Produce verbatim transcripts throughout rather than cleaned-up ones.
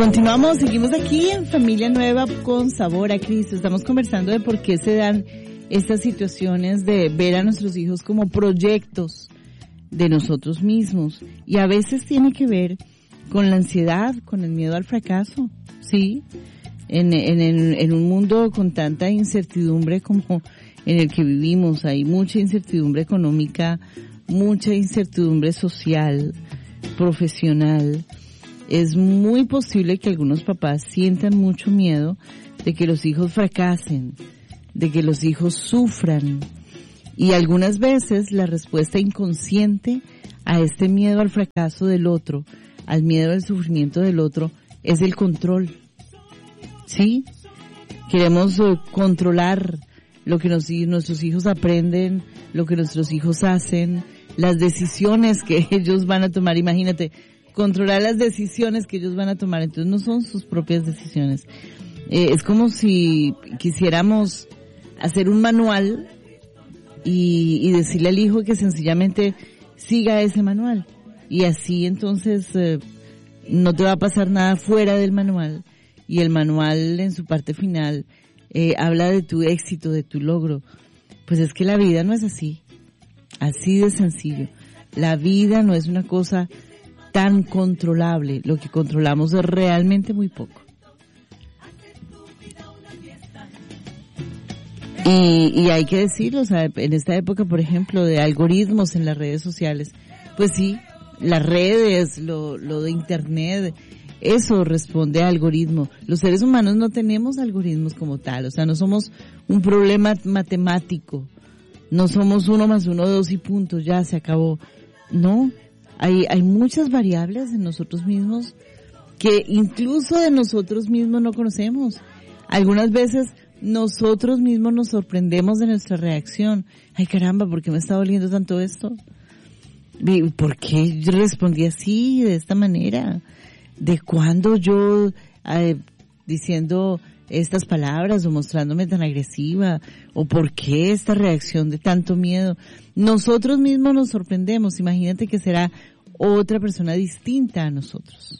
Continuamos, seguimos aquí en Familia Nueva con Sabor a Cristo. Estamos conversando de por qué se dan estas situaciones de ver a nuestros hijos como proyectos de nosotros mismos. Y a veces tiene que ver con la ansiedad, con el miedo al fracaso, ¿sí? En, en, en, en un mundo con tanta incertidumbre como en el que vivimos, hay mucha incertidumbre económica, mucha incertidumbre social, profesional. Es muy posible que algunos papás sientan mucho miedo de que los hijos fracasen, de que los hijos sufran. Y algunas veces la respuesta inconsciente a este miedo al fracaso del otro, al miedo al sufrimiento del otro, es el control. ¿Sí? Queremos uh, controlar lo que nos, nuestros hijos aprenden, lo que nuestros hijos hacen, las decisiones que ellos van a tomar. Imagínate, controlar las decisiones que ellos van a tomar, entonces no son sus propias decisiones. Eh, es como si quisiéramos hacer un manual y, y decirle al hijo que sencillamente siga ese manual. Y así entonces eh, no te va a pasar nada fuera del manual. Y el manual en su parte final eh, habla de tu éxito, de tu logro. Pues es que la vida no es así. Así de sencillo. La vida no es una cosa tan controlable. Lo que controlamos es realmente muy poco. Y, y hay que decirlo, o sea, en esta época, por ejemplo, de algoritmos en las redes sociales, pues sí, las redes, lo, lo de internet, eso responde a algoritmo. Los seres humanos no tenemos algoritmos como tal, o sea, no somos un problema matemático, no somos uno más uno, dos y punto, ya se acabó. No, hay, hay muchas variables en nosotros mismos que incluso de nosotros mismos no conocemos. Algunas veces nosotros mismos nos sorprendemos de nuestra reacción. Ay, caramba, ¿por qué me está doliendo tanto esto? ¿Por qué yo respondí así, de esta manera? ¿De cuándo yo eh, diciendo estas palabras o mostrándome tan agresiva? ¿O por qué esta reacción de tanto miedo? Nosotros mismos nos sorprendemos. Imagínate que será otra persona distinta a nosotros.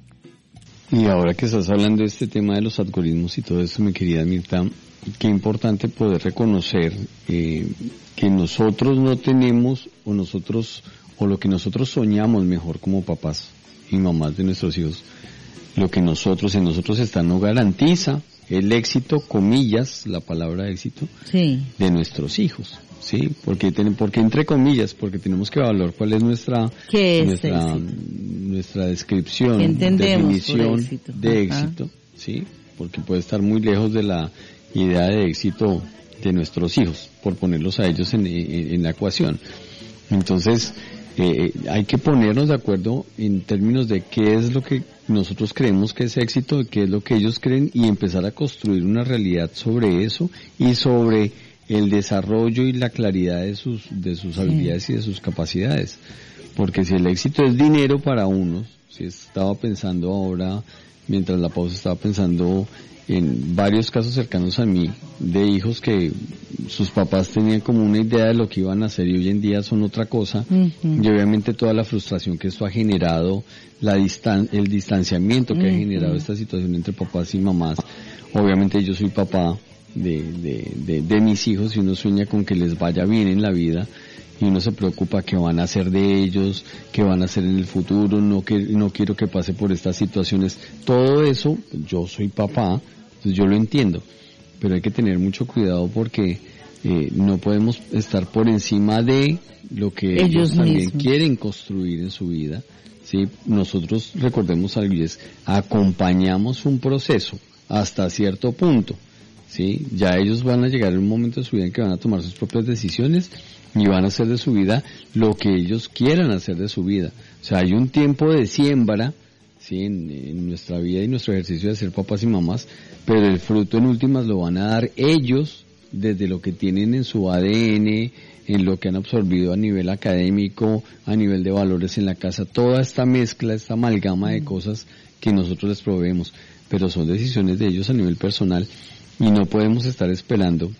Y ahora que estás hablando de este tema de los algoritmos y todo eso, mi querida Mirta, qué importante poder reconocer eh, que nosotros no tenemos, o nosotros, o lo que nosotros soñamos mejor como papás y mamás de nuestros hijos, lo que nosotros, en nosotros está, no garantiza el éxito, comillas, la palabra éxito, sí, de nuestros hijos. Sí, porque ten, porque entre comillas, porque tenemos que evaluar cuál es nuestra ¿Qué es nuestra éxito? nuestra descripción, definición éxito? de Ajá. éxito, sí, porque puede estar muy lejos de la idea de éxito de nuestros hijos, por ponerlos a ellos en, en, en la ecuación. Entonces, eh, hay que ponernos de acuerdo en términos de qué es lo que nosotros creemos que es éxito, qué es lo que ellos creen, y empezar a construir una realidad sobre eso y sobre el desarrollo y la claridad de sus de sus sí. habilidades y de sus capacidades. Porque si el éxito es dinero para unos, si estaba pensando ahora, mientras la pausa estaba pensando en varios casos cercanos a mí, de hijos que sus papás tenían como una idea de lo que iban a hacer y hoy en día son otra cosa, uh-huh. y obviamente toda la frustración que esto ha generado, la distan- el distanciamiento que uh-huh. ha generado esta situación entre papás y mamás. Obviamente yo soy papá de, de, de, de mis hijos y uno sueña con que les vaya bien en la vida y uno se preocupa qué van a hacer de ellos, qué van a hacer en el futuro, no que no quiero que pase por estas situaciones. Todo eso, yo soy papá, entonces yo lo entiendo, pero hay que tener mucho cuidado porque eh, no podemos estar por encima de lo que ellos, ellos también mismos quieren construir en su vida. Sí, nosotros recordemos algo y es, acompañamos un proceso hasta cierto punto. Sí, ya ellos van a llegar en un momento de su vida en que van a tomar sus propias decisiones y van a hacer de su vida lo que ellos quieran hacer de su vida. O sea, hay un tiempo de siembra, sí, en, en nuestra vida y nuestro ejercicio de ser papás y mamás, pero el fruto en últimas lo van a dar ellos desde lo que tienen en su A D N, en lo que han absorbido a nivel académico, a nivel de valores en la casa, toda esta mezcla, esta amalgama de cosas que nosotros les proveemos, pero son decisiones de ellos a nivel personal. Y no podemos estar esperando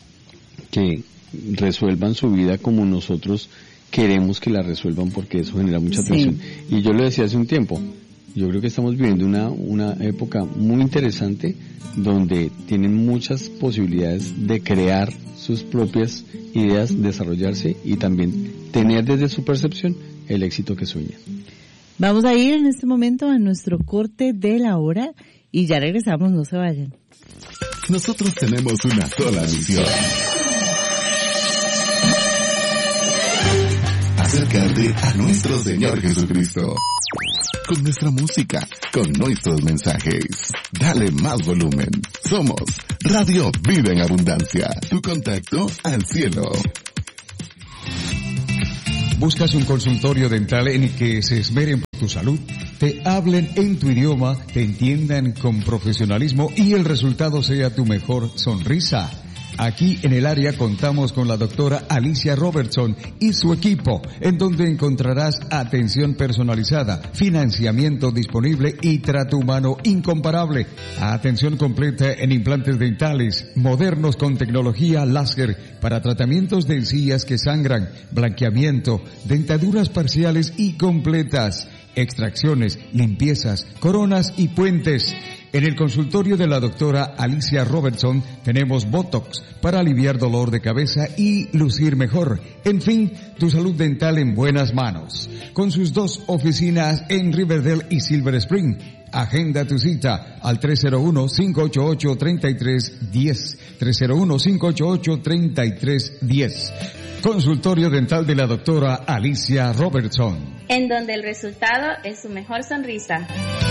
que resuelvan su vida como nosotros queremos que la resuelvan, porque eso genera mucha tensión. Sí. Y yo lo decía hace un tiempo, Yo creo que estamos viviendo una, una época muy interesante donde tienen muchas posibilidades de crear sus propias ideas, desarrollarse y también tener desde su percepción el éxito que sueñan. Vamos a ir en este momento a nuestro corte de la hora y ya regresamos, no se vayan. Nosotros tenemos una sola misión: acercarte a nuestro Señor Jesucristo. Con nuestra música, con nuestros mensajes. Dale más volumen. Somos Radio Vida en Abundancia. Tu contacto al cielo. ¿Buscas un consultorio dental en el que se esmeren por tu salud? Te hablen en tu idioma, te entiendan con profesionalismo y el resultado sea tu mejor sonrisa. Aquí en el área contamos con la doctora Alicia Robertson y su equipo, en donde encontrarás atención personalizada, financiamiento disponible y trato humano incomparable. Atención completa en implantes dentales, modernos con tecnología láser para tratamientos de encías que sangran, blanqueamiento, dentaduras parciales y completas, extracciones, limpiezas, coronas y puentes. En el consultorio de la doctora Alicia Robertson tenemos Botox para aliviar dolor de cabeza y lucir mejor. En fin, tu salud dental en buenas manos. Con sus dos oficinas en Riverdale y Silver Spring. Agenda tu cita al tres cero uno, cinco ocho ocho, tres tres uno cero. tres cero uno, cinco ocho ocho, tres tres uno cero. Consultorio dental de la doctora Alicia Robertson. En donde el resultado es su mejor sonrisa.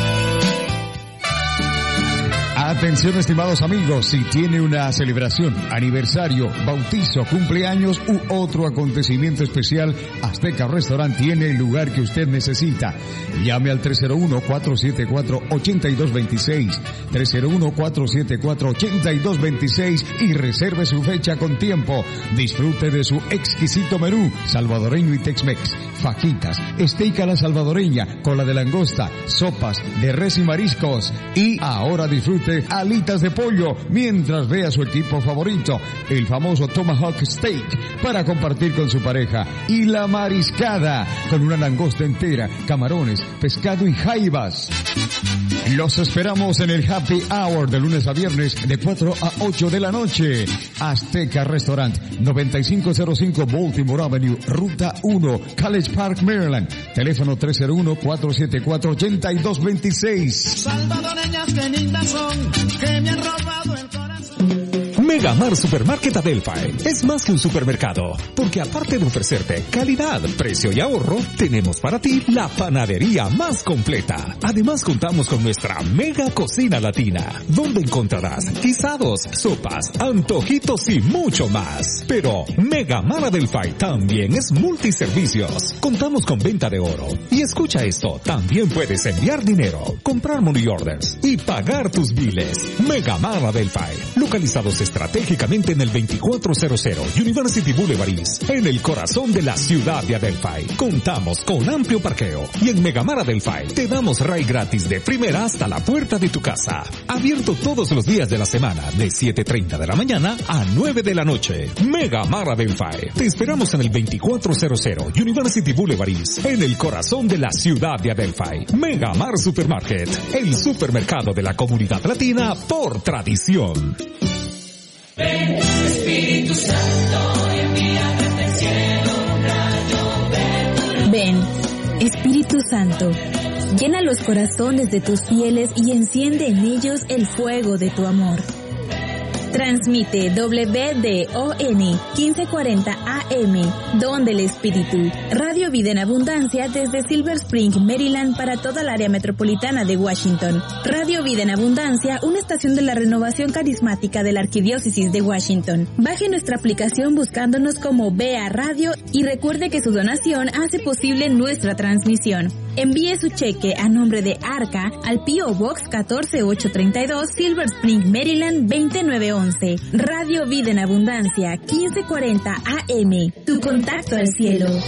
Atención, estimados amigos, si tiene una celebración, aniversario, bautizo, cumpleaños u otro acontecimiento especial, Azteca Restaurant tiene el lugar que usted necesita. Llame al tres cero uno, cuatro siete cuatro, ocho dos dos seis, tres cero uno, cuatro siete cuatro, ocho dos dos seis y reserve su fecha con tiempo. Disfrute de su exquisito menú salvadoreño y Tex-Mex, fajitas, steak a la salvadoreña, cola de langosta, sopas de res y mariscos y ahora disfrute alitas de pollo mientras ve a su equipo favorito, el famoso Tomahawk Steak, para compartir con su pareja, y la mariscada con una langosta entera, camarones, pescado y jaivas. Los esperamos en el Happy Hour de lunes a viernes de cuatro a ocho de la noche. Azteca Restaurant, noventa y cinco cero cinco Baltimore Avenue, Ruta uno, College Park, Maryland. Teléfono tres cero uno, cuatro siete cuatro, ocho dos dos seis. Salvadoreñas que lindas son, que me han robado el corazón. Megamar Supermarket Adelphi es más que un supermercado, porque aparte de ofrecerte calidad, precio y ahorro, tenemos para ti la panadería más completa. Además contamos con nuestra mega cocina latina, donde encontrarás guisados, sopas, antojitos y mucho más. Pero Megamar Adelphi también es multiservicios. Contamos con venta de oro. Y escucha esto, también puedes enviar dinero, comprar money orders y pagar tus biles. Megamar Adelphi, localizados estratégicamente en el veinticuatro cero cero University Boulevard East, en el corazón de la ciudad de Adelphi. Contamos con amplio parqueo y en Megamar Adelphi te damos ride gratis de primera hasta la puerta de tu casa. Abierto todos los días de la semana de siete treinta de la mañana a nueve de la noche. Megamar Adelphi. Te esperamos en el veinticuatro cero cero University Boulevard East, en el corazón de la ciudad de Adelphi. Megamar Supermarket, el supermercado de la comunidad latina por tradición. Ven, Espíritu Santo, envíame del cielo un rayo. Ven, Espíritu Santo, llena los corazones de tus fieles y enciende en ellos el fuego de tu amor. Transmite W D O N quince cuarenta A M, Don del Espíritu, Radio Vida en Abundancia desde Silver Spring, Maryland, para toda el área metropolitana de Washington. Radio Vida en Abundancia, una estación de la renovación carismática de la Arquidiócesis de Washington. Baje nuestra aplicación buscándonos como B A Radio y recuerde que su donación hace posible nuestra transmisión. Envíe su cheque a nombre de Arca al P O Box catorce ocho treinta y dos, Silver Spring, Maryland veinte nueve once. Radio Vida en Abundancia quince cuarenta A M. Tu contacto al cielo.